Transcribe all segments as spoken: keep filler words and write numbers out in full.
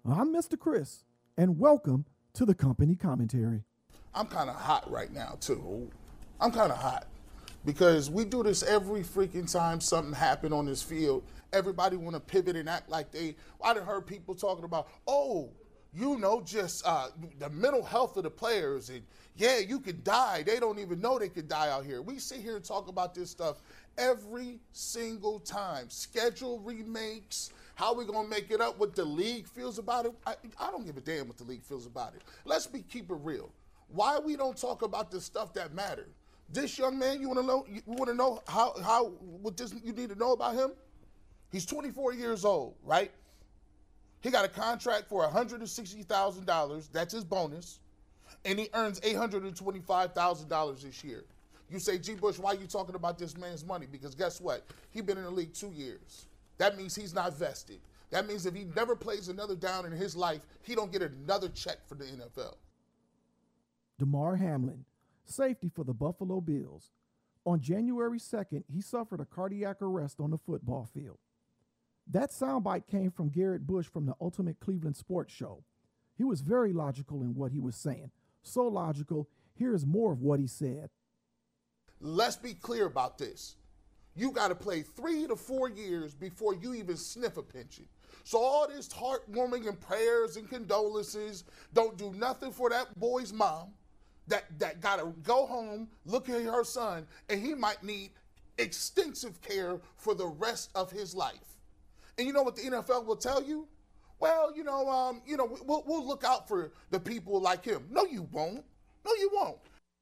I'm Mister Chris, and welcome to the company commentary. I'm kind of hot right now, too. I'm kind of hot because we do this every freaking time something happened on this field. Everybody want to pivot and act like they, I done heard people talking about, oh, you know, just uh, the mental health of the players. And yeah, you could die. They don't even know they could die out here. We sit here and talk about this stuff every single time. Schedule remakes, how we going to make it up, what the league feels about it. I, I don't give a damn what the league feels about it. Let's be keep it real. Why we don't talk about the stuff that matters? This young man, you want to know, you want to know how, how, what this, you need to know about him? He's twenty-four years old, right? He got a contract for one hundred sixty thousand dollars. That's his bonus. And he earns eight hundred twenty-five thousand dollars this year. You say, G. Bush, why are you talking about this man's money? Because guess what? He's been in the league two years. That means he's not vested. That means if he never plays another down in his life, he don't get another check for the N F L. Damar Hamlin, safety for the Buffalo Bills. On January second, he suffered a cardiac arrest on the football field. That soundbite came from Garrett Bush from the Ultimate Cleveland Sports Show. He was very logical in what he was saying. So logical, here is more of what he said. Let's be clear about this. You got to play three to four years before you even sniff a pension. So all this heartwarming and prayers and condolences don't do nothing for that boy's mom that, that got to go home, look at her son, and he might need extensive care for the rest of his life. And you know what the N F L will tell you? Well, you know, um, you know, we'll, we'll look out for the people like him. No, you won't. No, you won't.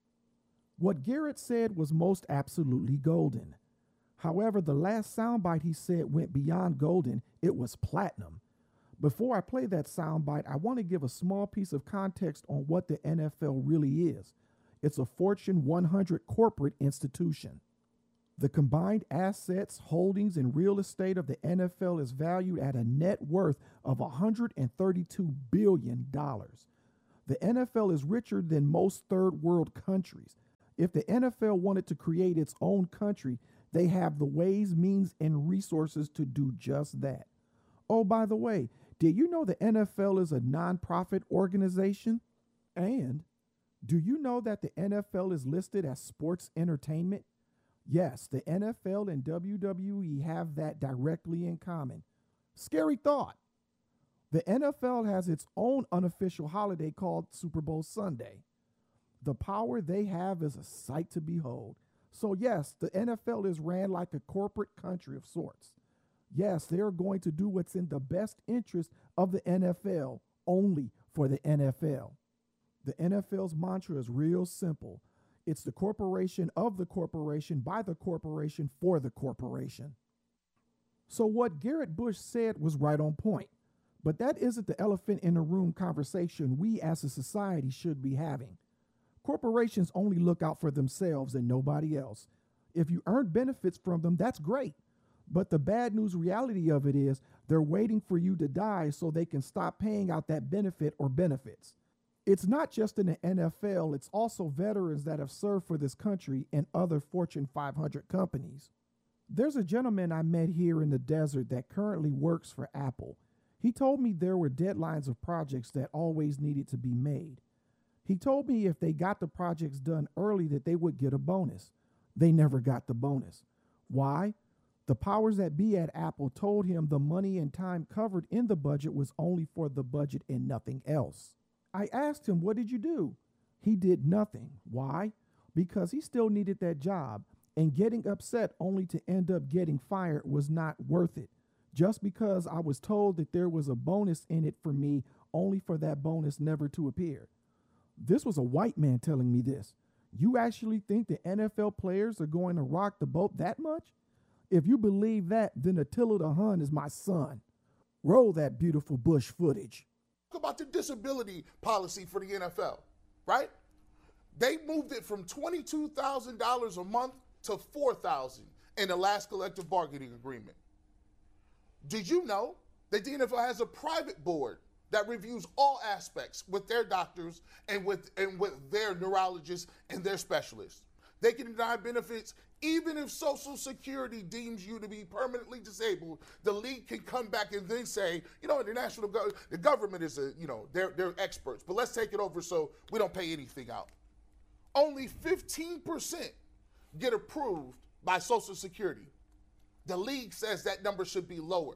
What Garrett said was most absolutely golden. However, the last soundbite he said went beyond golden. It was platinum. Before I play that soundbite, I want to give a small piece of context on what the N F L really is. It's a Fortune one hundred corporate institution. The combined assets, holdings, and real estate of the N F L is valued at a net worth of one hundred thirty-two billion dollars. The N F L is richer than most third world countries. If the N F L wanted to create its own country, they have the ways, means, and resources to do just that. Oh, by the way, did you know the N F L is a nonprofit organization? And do you know that the N F L is listed as sports entertainment? Yes, the N F L and W W E have that directly in common. Scary thought. The N F L has its own unofficial holiday called Super Bowl Sunday. The power they have is a sight to behold. So yes, the N F L is ran like a corporate country of sorts. Yes, they're going to do what's in the best interest of the N F L, only for the N F L. The N F L's mantra is real simple. It's the corporation of the corporation, by the corporation, for the corporation. So what Garrett Bush said was right on point. But that isn't the elephant in the room conversation we as a society should be having. Corporations only look out for themselves and nobody else. If you earn benefits from them, that's great. But the bad news reality of it is they're waiting for you to die so they can stop paying out that benefit or benefits. It's not just in the N F L, it's also veterans that have served for this country and other Fortune five hundred companies. There's a gentleman I met here in the desert that currently works for Apple. He told me there were deadlines of projects that always needed to be made. He told me if they got the projects done early that they would get a bonus. They never got the bonus. Why? The powers that be at Apple told him the money and time covered in the budget was only for the budget and nothing else. I asked him, what did you do? He did nothing. Why? Because he still needed that job, and getting upset only to end up getting fired was not worth it. Just because I was told that there was a bonus in it for me, only for that bonus never to appear. This was a white man telling me this. You actually think the N F L players are going to rock the boat that much? If you believe that, then Attila the Hun is my son. Roll that beautiful Bush footage. Talk about the disability policy for the N F L, right? They moved it from twenty-two thousand dollars a month to four thousand dollars in the last collective bargaining agreement. Did you know that the N F L has a private board that reviews all aspects with their doctors and with and with their neurologists and their specialists? They can deny benefits Even if Social Security deems you to be permanently disabled, the league can come back and then say, you know, the national go- the government is a, you know, they're they're experts, but let's take it over so we don't pay anything out. Only fifteen percent get approved by Social Security. The league says that number should be lower.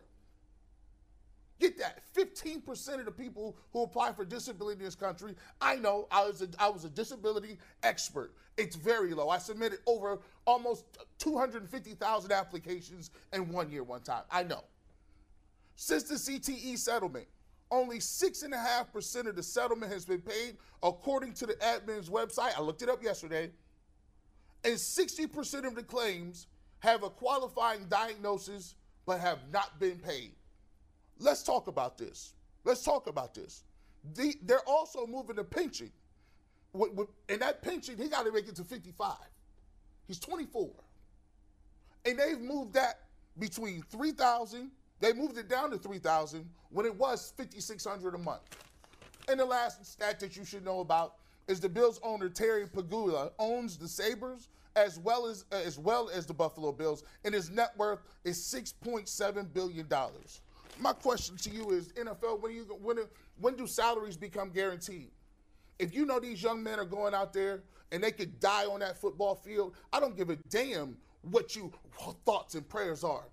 Get that, fifteen percent of the people who apply for disability in this country, I know, I was a, I was a disability expert. It's very low. I submitted over almost two hundred fifty thousand applications in one year one time. I know. Since the C T E settlement, only six point five percent of the settlement has been paid according to the admin's website. I looked it up yesterday. And sixty percent of the claims have a qualifying diagnosis but have not been paid. Let's talk about this. Let's talk about this. The, they're also moving the pension. With, with, and that pension, he got to make it to fifty-five. He's twenty-four. And they've moved that between three thousand, they moved it down to three thousand when it was fifty-six hundred a month. And the last stat that you should know about is the Bills owner Terry Pegula owns the Sabres as well as as well as the Buffalo Bills, and his net worth is six point seven billion dollars. My question to you is, N F L, when you when when do salaries become guaranteed? If you know these young men are going out there and they could die on that football field, I don't give a damn what your thoughts and prayers are.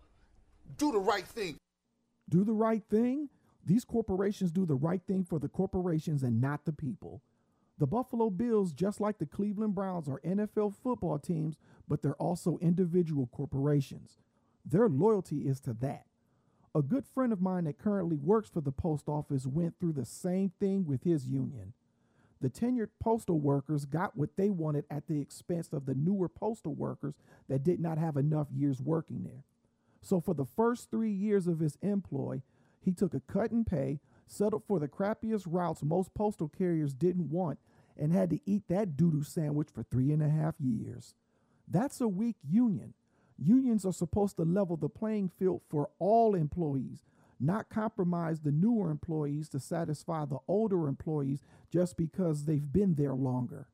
Do the right thing. Do the right thing? These corporations do the right thing for the corporations and not the people. The Buffalo Bills, just like the Cleveland Browns, are N F L football teams, but they're also individual corporations. Their loyalty is to that. A good friend of mine that currently works for the post office went through the same thing with his union. The tenured postal workers got what they wanted at the expense of the newer postal workers that did not have enough years working there. So for the first three years of his employ, he took a cut in pay, settled for the crappiest routes most postal carriers didn't want, and had to eat that doo-doo sandwich for three and a half years. That's a weak union. Unions are supposed to level the playing field for all employees, not compromise the newer employees to satisfy the older employees just because they've been there longer.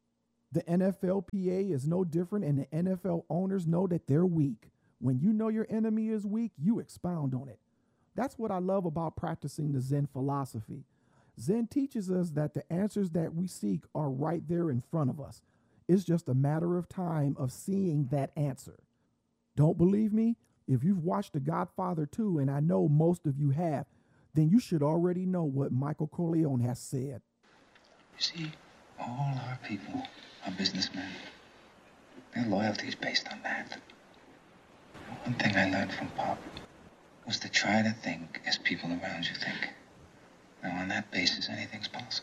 The N F L P A is no different, and the N F L owners know that they're weak. When you know your enemy is weak, you expound on it. That's what I love about practicing the Zen philosophy. Zen teaches us that the answers that we seek are right there in front of us. It's just a matter of time of seeing that answer. Don't believe me? If you've watched The Godfather two, and I know most of you have, then you should already know what Michael Corleone has said. You see, all our people are businessmen. Their loyalty is based on that. One thing I learned from Pop was to try to think as people around you think. And on that basis, anything's possible.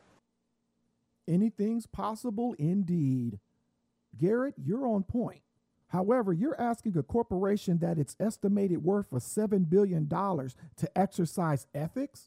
Anything's possible indeed. Garrett, you're on point. However, you're asking a corporation that its estimated worth of seven billion dollars to exercise ethics?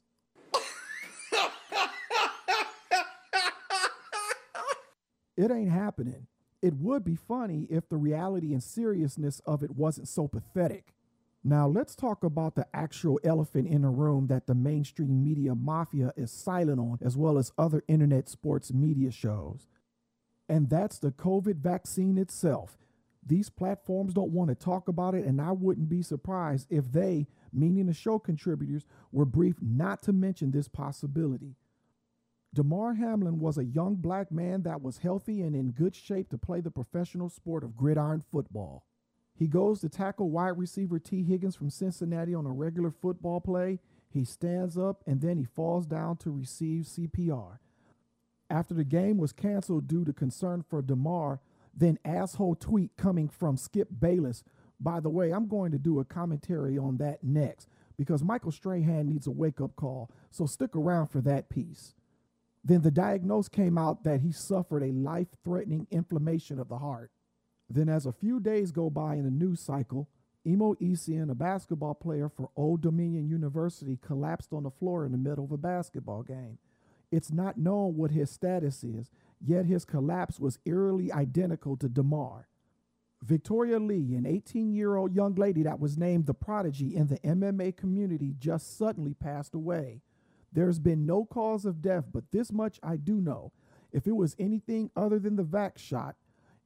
It ain't happening. It would be funny if the reality and seriousness of it wasn't so pathetic. Now, let's talk about the actual elephant in the room that the mainstream media mafia is silent on, as well as other internet sports media shows. And that's the COVID vaccine itself. These platforms don't want to talk about it, and I wouldn't be surprised if they, meaning the show contributors, were briefed not to mention this possibility. Damar Hamlin was a young black man that was healthy and in good shape to play the professional sport of gridiron football. He goes to tackle wide receiver T. Higgins from Cincinnati on a regular football play. He stands up, and then he falls down to receive C P R. After the game was canceled due to concern for Damar, then asshole tweet coming from Skip Bayless. By the way, I'm going to do a commentary on that next because Michael Strahan needs a wake-up call, so stick around for that piece. Then the diagnosis came out that he suffered a life-threatening inflammation of the heart. Then as a few days go by in the news cycle, Imo Esian, a basketball player for Old Dominion University, collapsed on the floor in the middle of a basketball game. It's not known what his status is, yet his collapse was eerily identical to Damar. Victoria Lee, an eighteen-year-old young lady that was named the prodigy in the M M A community, just suddenly passed away. There's been no cause of death, but this much I do know. If it was anything other than the vax shot,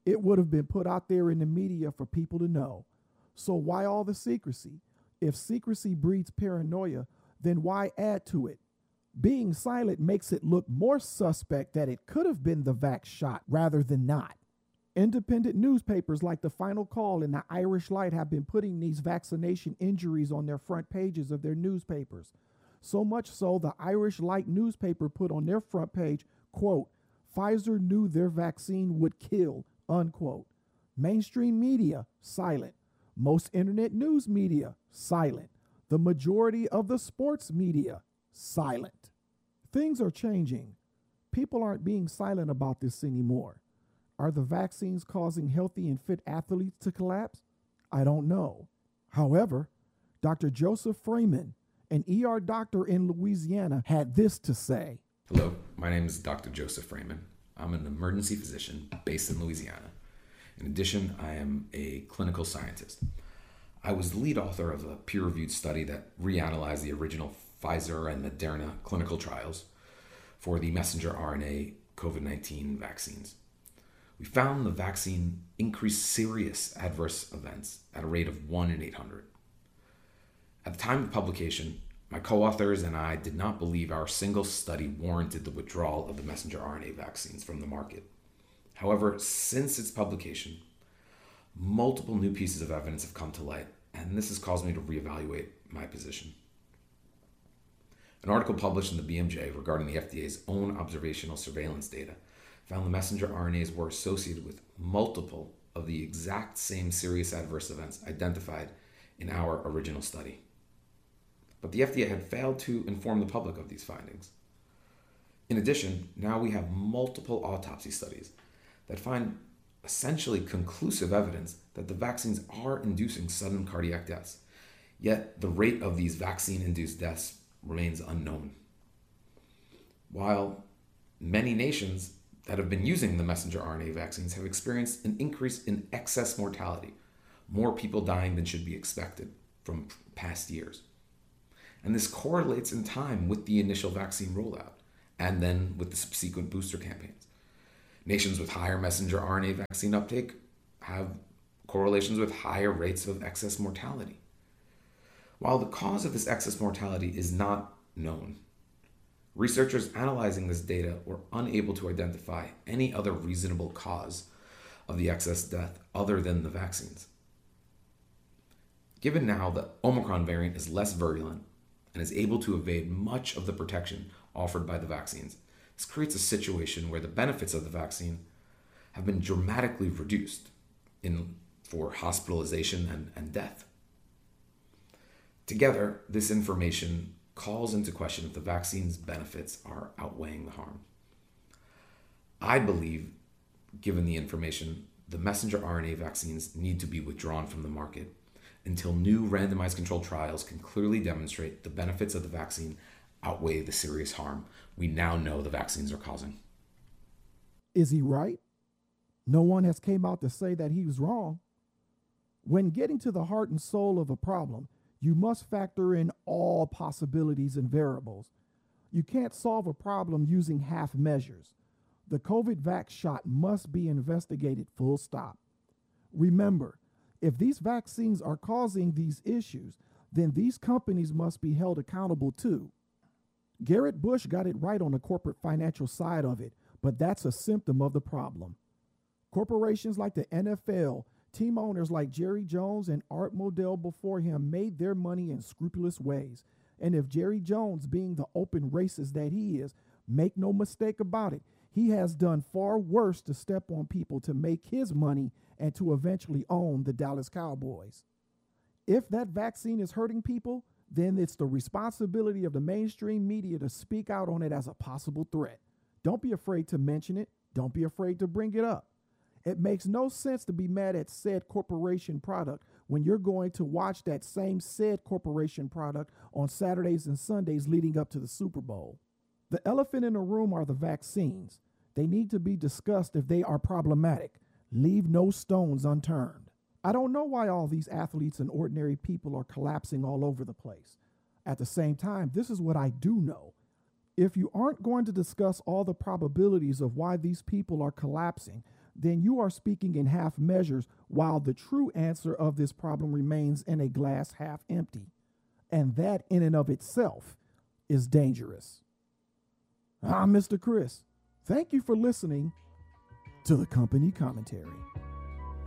It would have been put out there in the media for people to know. So why all the secrecy? If secrecy breeds paranoia, then why add to it? Being silent makes it look more suspect that it could have been the vax shot rather than not. Independent newspapers like The Final Call and the Irish Light have been putting these vaccination injuries on their front pages of their newspapers. So much so, the Irish Light newspaper put on their front page, quote, Pfizer knew their vaccine would kill, unquote. Mainstream media, silent. Most internet news media, silent. The majority of the sports media, silent. Things are changing. People aren't being silent about this anymore. Are the vaccines causing healthy and fit athletes to collapse? I don't know. However, Doctor Joseph Freeman, an E R doctor in Louisiana, had this to say. Hello, my name is Doctor Joseph Freeman. I'm an emergency physician based in Louisiana. In addition, I am a clinical scientist. I was the lead author of a peer-reviewed study that reanalyzed the original Pfizer and Moderna clinical trials for the messenger R N A COVID nineteen vaccines. We found the vaccine increased serious adverse events at a rate of one in eight hundred. At the time of publication, my co-authors and I did not believe our single study warranted the withdrawal of the messenger R N A vaccines from the market. However, since its publication, multiple new pieces of evidence have come to light, and this has caused me to reevaluate my position. An article published in the B M J regarding the F D A's own observational surveillance data found the messenger R N As were associated with multiple of the exact same serious adverse events identified in our original study. But the F D A had failed to inform the public of these findings. In addition, now we have multiple autopsy studies that find essentially conclusive evidence that the vaccines are inducing sudden cardiac deaths, yet the rate of these vaccine-induced deaths remains unknown. While many nations that have been using the messenger R N A vaccines have experienced an increase in excess mortality, more people dying than should be expected from past years. And this correlates in time with the initial vaccine rollout and then with the subsequent booster campaigns. Nations with higher messenger R N A vaccine uptake have correlations with higher rates of excess mortality. While the cause of this excess mortality is not known, researchers analyzing this data were unable to identify any other reasonable cause of the excess death other than the vaccines. Given now the Omicron variant is less virulent and is able to evade much of the protection offered by the vaccines, this creates a situation where the benefits of the vaccine have been dramatically reduced in, for hospitalization and, and death. Together, this information calls into question if the vaccine's benefits are outweighing the harm. I believe, given the information, the messenger R N A vaccines need to be withdrawn from the market until new randomized controlled trials can clearly demonstrate the benefits of the vaccine outweigh the serious harm we now know the vaccines are causing. Is he right? No one has came out to say that he was wrong. When getting to the heart and soul of a problem, you must factor in all possibilities and variables. You can't solve a problem using half measures. The COVID vax shot must be investigated full stop. Remember, if these vaccines are causing these issues, then these companies must be held accountable too. Garrett Bush got it right on the corporate financial side of it, but that's a symptom of the problem. Corporations like the N F L, team owners like Jerry Jones and Art Modell before him made their money in scrupulous ways. And if Jerry Jones, being the open racist that he is, make no mistake about it, he has done far worse to step on people to make his money and to eventually own the Dallas Cowboys. If that vaccine is hurting people, then it's the responsibility of the mainstream media to speak out on it as a possible threat. Don't be afraid to mention it. Don't be afraid to bring it up. It makes no sense to be mad at said corporation product when you're going to watch that same said corporation product on Saturdays and Sundays leading up to the Super Bowl. The elephant in the room are the vaccines. They need to be discussed if they are problematic. Leave no stones unturned. I don't know why all these athletes and ordinary people are collapsing all over the place. At the same time, this is what I do know. If you aren't going to discuss all the probabilities of why these people are collapsing, then you are speaking in half measures, while the true answer of this problem remains in a glass half empty. And that in and of itself is dangerous. I'm Mister Chris. Thank you for listening to the Company Commentary.